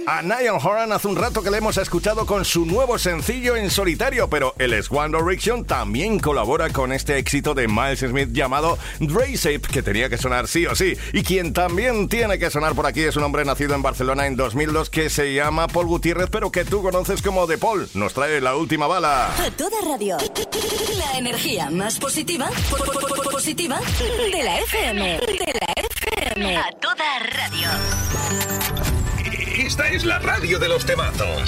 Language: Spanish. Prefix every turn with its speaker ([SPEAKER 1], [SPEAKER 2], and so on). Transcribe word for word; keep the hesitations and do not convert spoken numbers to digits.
[SPEAKER 1] A Niall Horan hace un rato que le hemos escuchado con su nuevo sencillo en solitario, pero el ex One Direction también colabora con este éxito de Miles Smith llamado Dre Shape, que tenía que sonar sí o sí. Y quien también tiene que sonar por aquí es un hombre nacido en Barcelona en dos mil dos que se llama Paul Gutiérrez, pero que tú conoces como The Paul. Nos trae la última bala.
[SPEAKER 2] A toda radio. La energía más positiva, positiva de la F M. De la F M. A toda radio.
[SPEAKER 3] Esta es la radio de los temazos.